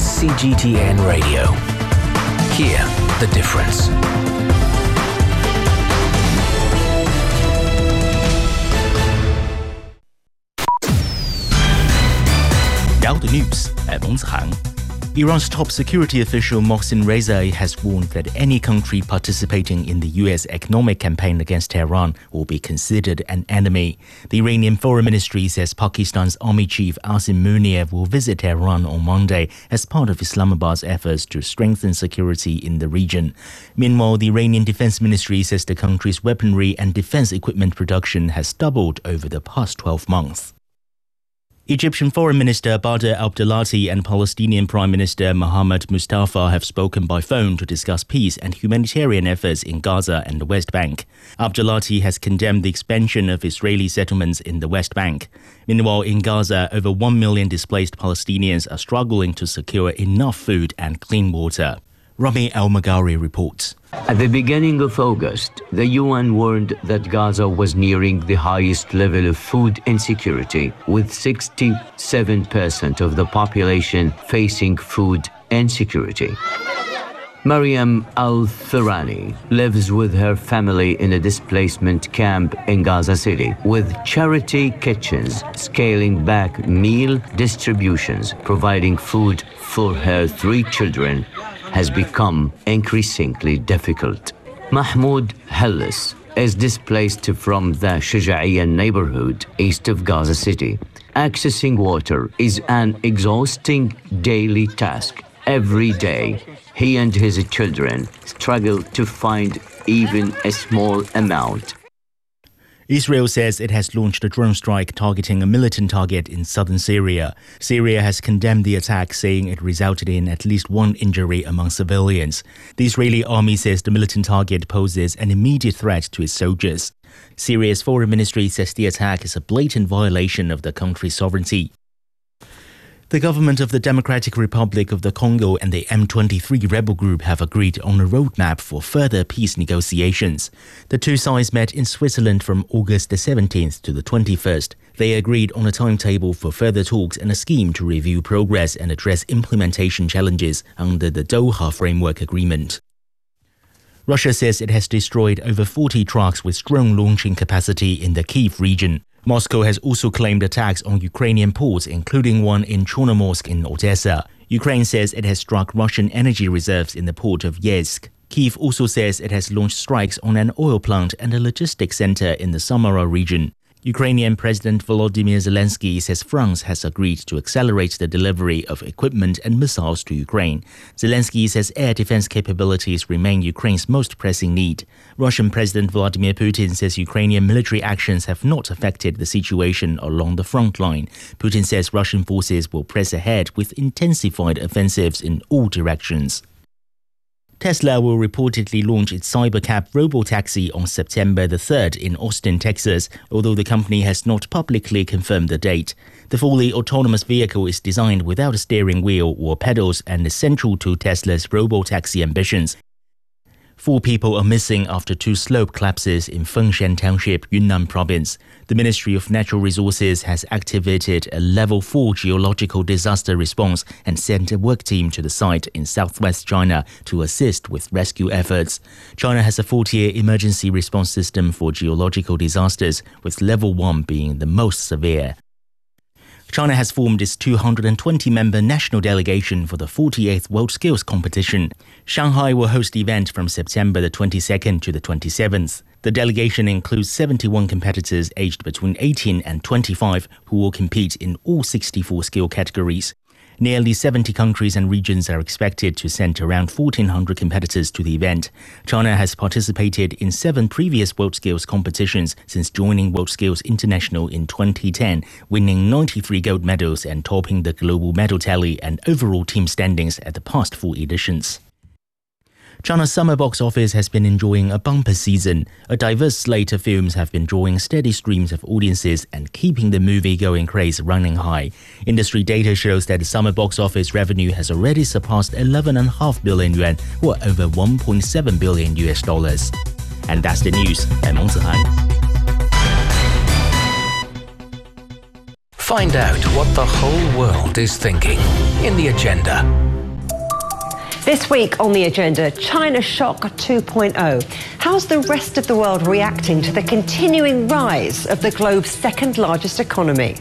is CGTN Radio. Hear the difference. Now the news at Meng Zihang. Iran's top security official Mohsen Rezaei has warned that any country participating in the US economic campaign against Tehran will be considered an enemy. The Iranian Foreign Ministry says Pakistan's Army Chief Asim Munir will visit Tehran on Monday as part of Islamabad's efforts to strengthen security in the region. Meanwhile, the Iranian Defense Ministry says the country's weaponry and defense equipment production has doubled over the past 12 months. Egyptian Foreign Minister Badr Abdelati and Palestinian Prime Minister Mohammed Mustafa have spoken by phone to discuss peace and humanitarian efforts in Gaza and the West Bank. Abdelati has condemned the expansion of Israeli settlements in the West Bank. Meanwhile, in Gaza, over 1 million displaced Palestinians are struggling to secure enough food and clean water. Rami Al-Magari reports. At the beginning of August, the UN warned that Gaza was nearing the highest level of food insecurity, with 67% of the population facing food insecurity. Mariam Al-Thurani lives with her family in a displacement camp in Gaza City, with charity kitchens scaling back meal distributions. Providing food for her 3 children has become increasingly difficult. Mahmoud Hellis is displaced from the Shuja'iyya neighborhood east of Gaza City. Accessing water is an exhausting daily task. Every day, he and his children struggle to find even a small amount. Israel says it has launched a drone strike targeting a militant target in southern Syria. Syria has condemned the attack, saying it resulted in at least 1 injury among civilians. The Israeli army says the militant target poses an immediate threat to its soldiers. Syria's foreign ministry says the attack is a blatant violation of the country's sovereignty. The government of the Democratic Republic of the Congo and the M23 rebel group have agreed on a roadmap for further peace negotiations. The two sides met in Switzerland from August the 17th to the 21st. They agreed on a timetable for further talks and a scheme to review progress and address implementation challenges under the Doha Framework Agreement. Russia says it has destroyed over 40 trucks with drone launching capacity in the Kyiv region. Moscow has also claimed attacks on Ukrainian ports, including one in Chornomorsk in Odessa. Ukraine says it has struck Russian energy reserves in the port of Yeysk. Kyiv also says it has launched strikes on an oil plant and a logistics center in the Samara region. Ukrainian President Volodymyr Zelensky says France has agreed to accelerate the delivery of equipment and missiles to Ukraine. Zelensky says air defense capabilities remain Ukraine's most pressing need. Russian President Vladimir Putin says Ukrainian military actions have not affected the situation along the front line. Putin says Russian forces will press ahead with intensified offensives in all directions. Tesla will reportedly launch its Cybercab robotaxi on September the 3rd in Austin, Texas, although the company has not publicly confirmed the date. The fully autonomous vehicle is designed without a steering wheel or pedals and is central to Tesla's robotaxi ambitions. 4 people are missing after 2 slope collapses in Fengshan Township, Yunnan Province. The Ministry of Natural Resources has activated a Level 4 geological disaster response and sent a work team to the site in southwest China to assist with rescue efforts. China has a 40-year emergency response system for geological disasters, with Level 1 being the most severe. China has formed its 220-member national delegation for the 48th World Skills Competition. Shanghai will host the event from September the 22nd to the 27th. The delegation includes 71 competitors aged between 18 and 25 who will compete in all 64 skill categories. Nearly 70 countries and regions are expected to send around 1,400 competitors to the event. China has participated in 7 previous World Skills competitions since joining World Skills International in 2010, winning 93 gold medals and topping the global medal tally and overall team standings at the past 4 editions. China's summer box office has been enjoying a bumper season. A diverse slate of films have been drawing steady streams of audiences and keeping the movie-going craze running high. Industry data shows that the summer box office revenue has already surpassed 11.5 billion yuan, or over $1.7 billion. And that's the news. I'm Meng Zihang. Find out what the whole world is thinking in The Agenda. This week on The Agenda, China Shock 2.0. How's the rest of the world reacting to the continuing rise of the globe's second largest economy?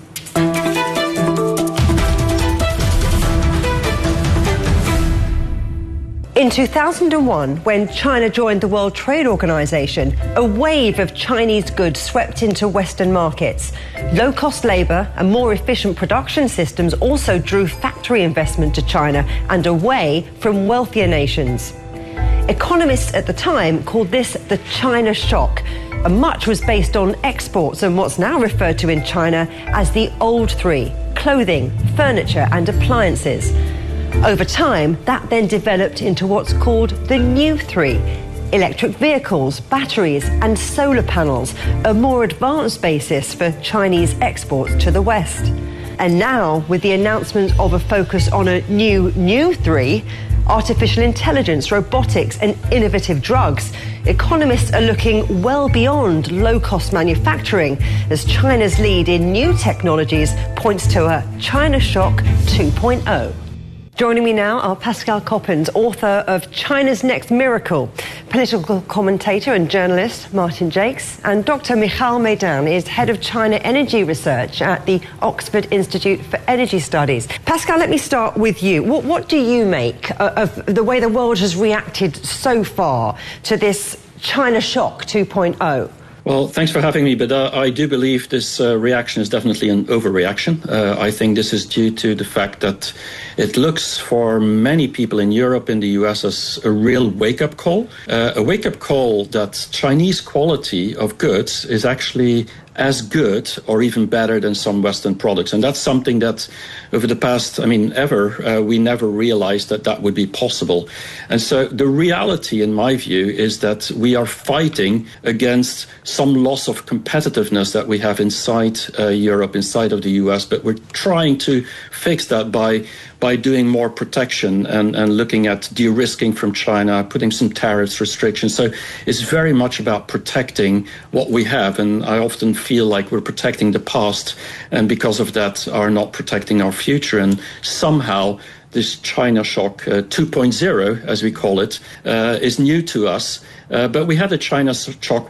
In 2001, when China joined the World Trade Organization, a wave of Chinese goods swept into Western markets. Low-cost labor and more efficient production systems also drew factory investment to China and away from wealthier nations. Economists at the time called this the China Shock, and much was based on exports and what's now referred to in China as the old three: clothing, furniture and appliances. Over time, that then developed into what's called the new three: electric vehicles, batteries and solar panels, a more advanced basis for Chinese exports to the West. And now, with the announcement of a focus on a new three, artificial intelligence, robotics and innovative drugs, economists are looking well beyond low-cost manufacturing as China's lead in new technologies points to a China Shock 2.0. Joining me now are Pascal Coppens, author of China's Next Miracle, political commentator and journalist Martin Jakes, and Dr. Michal Meidan is head of China Energy Research at the Oxford Institute for Energy Studies. Pascal, let me start with you. What do you make of the way the world has reacted so far to this China Shock 2.0? Well, thanks for having me, but I do believe this reaction is definitely an overreaction. I think this is due to the fact that it looks for many people in Europe, in the US, as a real wake-up call. A wake-up call that Chinese quality of goods is actually as good or even better than some Western products. And that's something that over the past, we never realized that would be possible. And so the reality, in my view, is that we are fighting against some loss of competitiveness that we have inside Europe, inside of the US, but we're trying to fix that by doing more protection and looking at de-risking from China, putting some tariffs, restrictions. So it's very much about protecting what we have. And I often feel like we're protecting the past, and because of that are not protecting our future. And somehow this China Shock 2.0, as we call it, is new to us. But we had a China Shock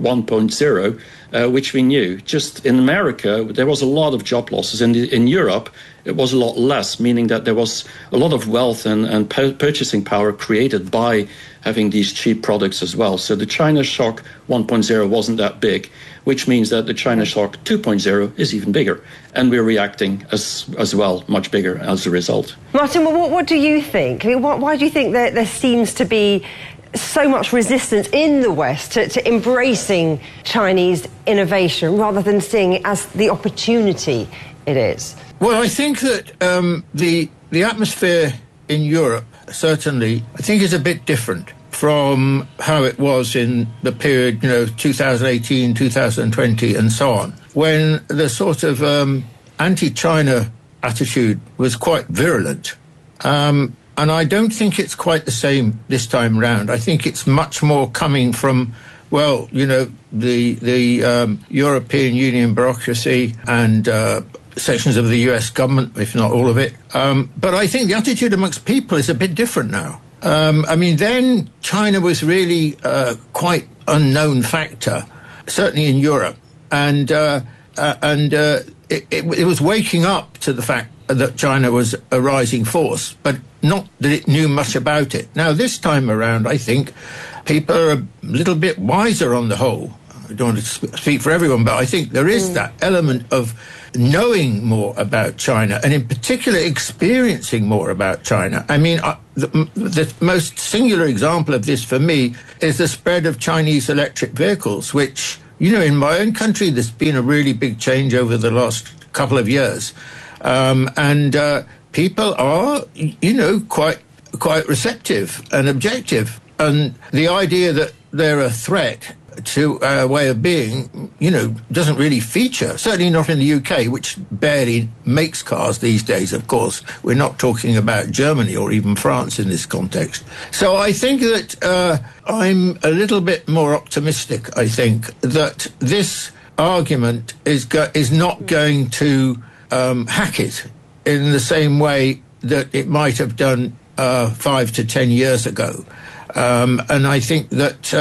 1.0, which we knew. Just in America, there was a lot of job losses. In Europe, it was a lot less, meaning that there was a lot of wealth and purchasing power created by having these cheap products as well. So the China Shock 1.0 wasn't that big, which means that the China Shock 2.0 is even bigger. And we're reacting as well, much bigger as a result. Martin, what do you think? I mean, why do you think that there seems to be so much resistance in the West to embracing Chinese innovation rather than seeing it as the opportunity it is? Well, I think that the atmosphere in Europe certainly, I think, is a bit different from how it was in the period, 2018, 2020 and so on, when the sort of anti-China attitude was quite virulent. And I don't think it's quite the same this time round. I think it's much more coming from, the European Union bureaucracy and sections of the US government, if not all of it. But I think the attitude amongst people is a bit different now. Then China was really quite unknown factor, certainly in Europe. And it was waking up to the fact that China was a rising force, but not that it knew much about it. Now, this time around, I think people are a little bit wiser on the whole. I don't want to speak for everyone, but I think there is that element of knowing more about China, and in particular experiencing more about China. I mean, the most singular example of this for me is the spread of Chinese electric vehicles, which, in my own country, there's been a really big change over the last couple of years. People are, quite receptive and objective. And the idea that they're a threat to our way of being, doesn't really feature, certainly not in the UK, which barely makes cars these days, of course. We're not talking about Germany or even France in this context. So I think that I'm a little bit more optimistic, I think, that this argument is not going to hack it in the same way that it might have done 5 to 10 years ago. And I think that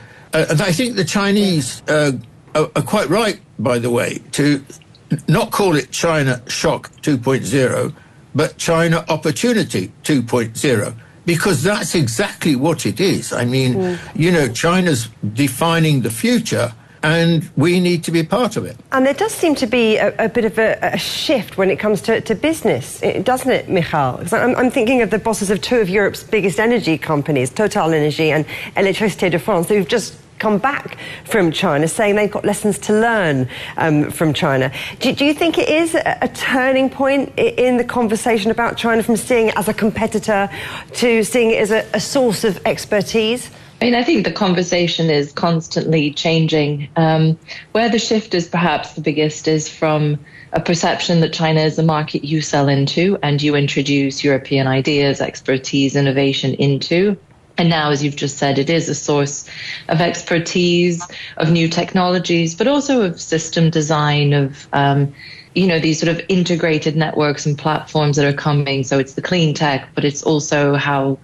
the Chinese are quite right, by the way, to not call it China Shock 2.0, but China Opportunity 2.0, because that's exactly what it is. I mean, China's defining the future, and we need to be part of it. And there does seem to be a bit of a shift when it comes to business, doesn't it, Michal? Because I'm thinking of the bosses of two of Europe's biggest energy companies, Total Energy and Électricité de France, who've just come back from China, saying they've got lessons to learn from China. Do you think it is a turning point in the conversation about China, from seeing it as a competitor to seeing it as a source of expertise? I mean, I think the conversation is constantly changing. Where the shift is perhaps the biggest is from a perception that China is a market you sell into and you introduce European ideas, expertise, innovation into. And now, as you've just said, it is a source of expertise, of new technologies, but also of system design, of these sort of integrated networks and platforms that are coming. So it's the clean tech, but it's also how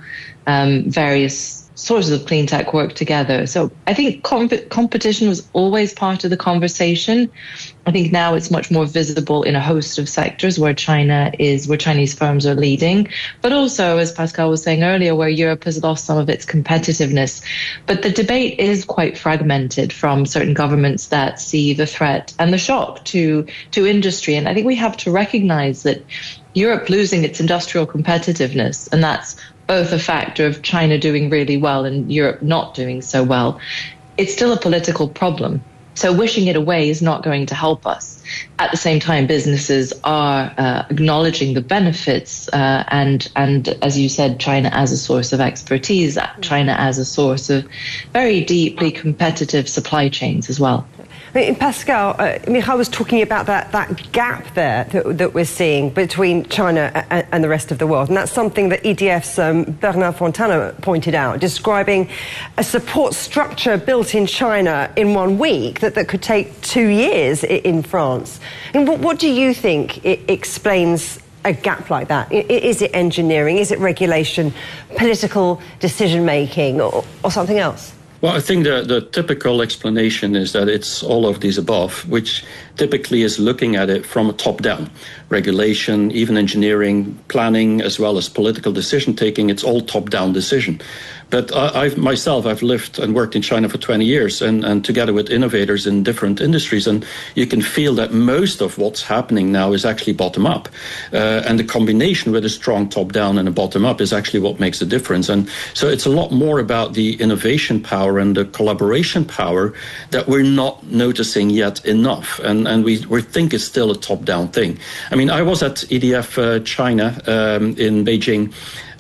various sources of clean tech work together. So I think competition was always part of the conversation. I think now it's much more visible in a host of sectors where Chinese firms are leading, but also, as Pascal was saying earlier, where Europe has lost some of its competitiveness. But the debate is quite fragmented from certain governments that see the threat and the shock to industry. And I think we have to recognize that Europe losing its industrial competitiveness, and that's both a factor of China doing really well and Europe not doing so well, it's still a political problem. So wishing it away is not going to help us. At the same time, businesses are acknowledging the benefits and as you said, China as a source of expertise, China as a source of very deeply competitive supply chains as well. I mean, Pascal, Michal was talking about that gap there that we're seeing between China and the rest of the world. And that's something that EDF's Bernard Fontana pointed out, describing a support structure built in China in 1 week that could take 2 years in France. And what do you think explains a gap like that? Is it engineering? Is it regulation, political decision-making, or something else? Well, I think the typical explanation is that it's all of these above, which typically is looking at it from a top-down. Regulation, even engineering, planning, as well as political decision-taking, it's all top-down decision. But I've lived and worked in China for 20 years and together with innovators in different industries. And you can feel that most of what's happening now is actually bottom-up. And the combination with a strong top-down and a bottom-up is actually what makes the difference. And so it's a lot more about the innovation power and the collaboration power that we're not noticing yet enough. And we think it's still a top-down thing. I mean, I was at EDF China in Beijing.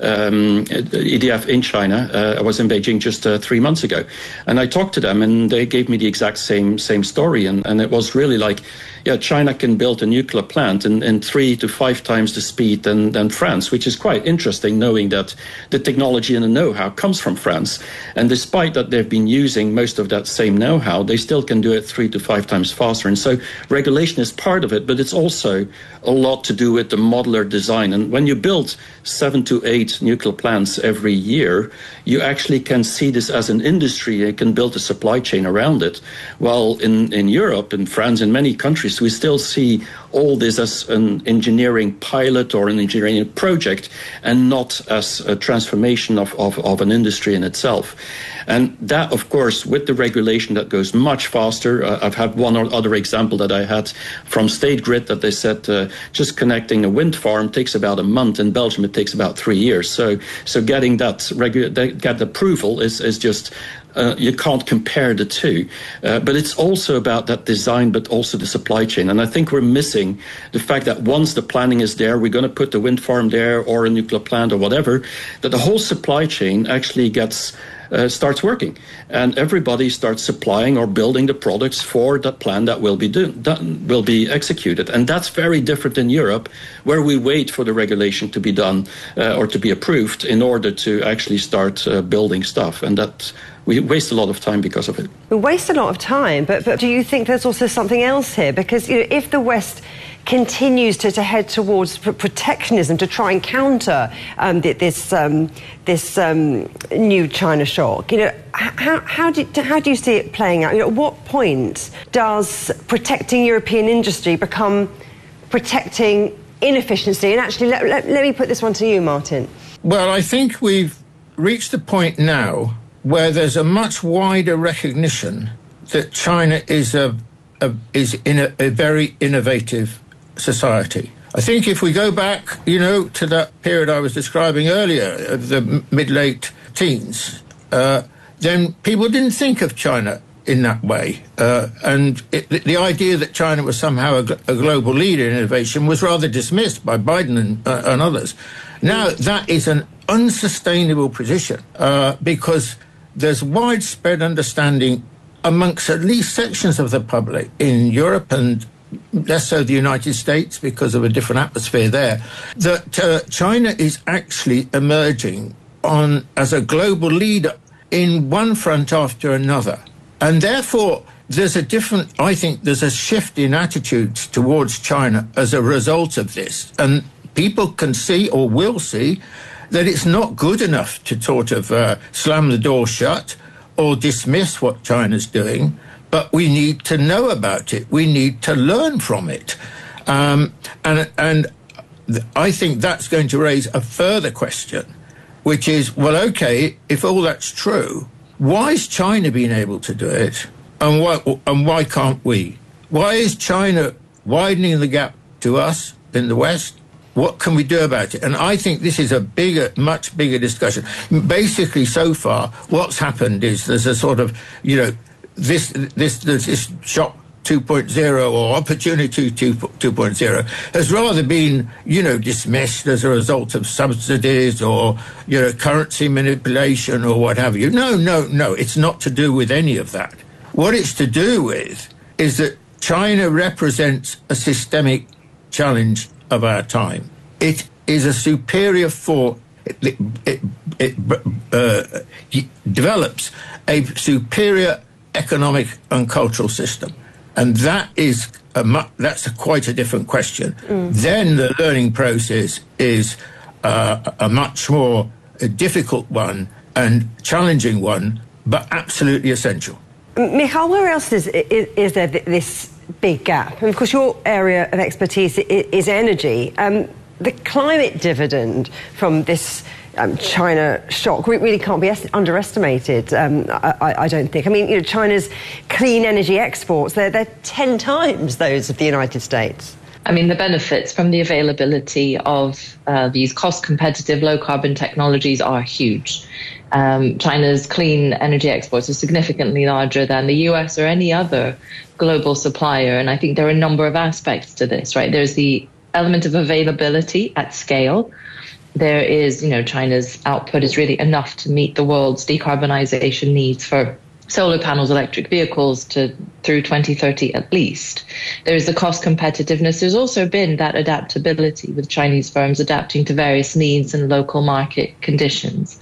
EDF in China. I was in Beijing just 3 months ago, and I talked to them, and they gave me the exact same story, and it was really like, yeah, China can build a nuclear plant in 3 to 5 times the speed than France, which is quite interesting, knowing that the technology and the know-how comes from France. And despite that they've been using most of that same know-how, they still can do it 3 to 5 times faster. And so regulation is part of it, but it's also a lot to do with the modular design. And when you build 7 to 8 nuclear plants every year, you actually can see this as an industry. You can build a supply chain around it. While in Europe, in France, in many countries, we still see all this as an engineering pilot or an engineering project and not as a transformation of an industry in itself. And that, of course, with the regulation that goes much faster. I've had one or other example that I had from State Grid that they said just connecting a wind farm takes about a month. In Belgium, it takes about 3 years. So getting get approval is just you can't compare the two. But it's also about that design, but also the supply chain. And I think we're missing the fact that once the planning is there, we're going to put the wind farm there or a nuclear plant or whatever, that the whole supply chain actually starts working, and everybody starts supplying or building the products for that plan that will be executed. And that's very different in Europe, where we wait for the regulation to be done or to be approved in order to actually start building stuff, and that we waste a lot of time because of it. We waste a lot of time, but do you think there's also something else here? Because if the West continues to head towards protectionism to try and counter this new China shock. How do you see it playing out? At what point does protecting European industry become protecting inefficiency? And actually, let me put this one to you, Martin. Well, I think we've reached a point now where there's a much wider recognition that China is in a very innovative society. I think if we go back, to that period I was describing earlier of the mid-late teens, then people didn't think of China in that way. And the idea that China was somehow a global leader in innovation was rather dismissed by Biden and others. Now, that is an unsustainable position because there's widespread understanding amongst at least sections of the public in Europe and less so the United States because of a different atmosphere there, that China is actually emerging as a global leader in one front after another. And therefore, I think there's a shift in attitudes towards China as a result of this. And people can see or will see that it's not good enough to sort of slam the door shut or dismiss what China's doing, but we need to know about it. We need to learn from it. And I think that's going to raise a further question, which is, well, okay, if all that's true, why is China being able to do it, and why can't we? Why is China widening the gap to us in the West? What can we do about it? And I think this is a much bigger discussion. Basically, so far, what's happened is there's a sort of, this shock 2.0 or opportunity 2.0 has rather been, dismissed as a result of subsidies or, currency manipulation or what have you. No, it's not to do with any of that. What it's to do with is that China represents a systemic challenge of our time. It is a superior force. It develops a superior economic and cultural system. And that is that's quite a different question. Then the learning process is a much more difficult one and challenging one, but absolutely essential. Michal, where else is there this big gap? And of course, your area of expertise is energy. The climate dividend from this China shock really can't be underestimated, I don't think. I mean, China's clean energy exports, they're 10 times those of the United States. I mean, the benefits from the availability of these cost-competitive low-carbon technologies are huge. China's clean energy exports are significantly larger than the US or any other global supplier. And I think there are a number of aspects to this, right? There's the element of availability at scale. There is, China's output is really enough to meet the world's decarbonization needs for solar panels, electric vehicles through 2030 at least. There's the cost competitiveness. There's also been that adaptability with Chinese firms adapting to various needs and local market conditions.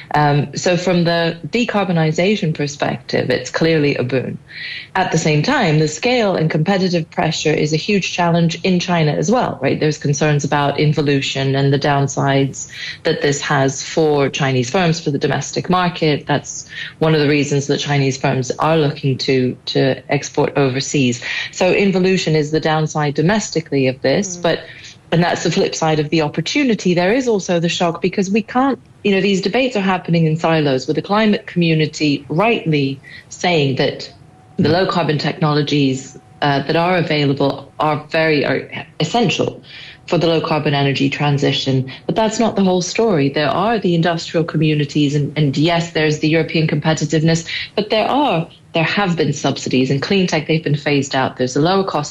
So from the decarbonization perspective, it's clearly a boon. At the same time, the scale and competitive pressure is a huge challenge in China as well, right? There's concerns about involution and the downsides that this has for Chinese firms, for the domestic market. That's one of the reasons that Chinese firms are looking to export overseas. So involution is the downside domestically of this, and that's the flip side of the opportunity. There is also the shock because we can't, these debates are happening in silos with the climate community rightly saying that the low carbon technologies that are available are essential for the low carbon energy transition. But that's not the whole story. There are the industrial communities and yes, there's the European competitiveness, but there have been subsidies in clean tech. They've been phased out. There's a lower cost